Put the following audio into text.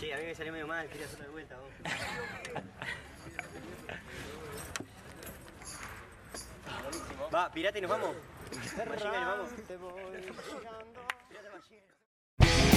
Sí, a mí me salió medio mal, quería hacerlo de vuelta vos. Va, pirata y nos vamos. Machine Gun, nos vamos.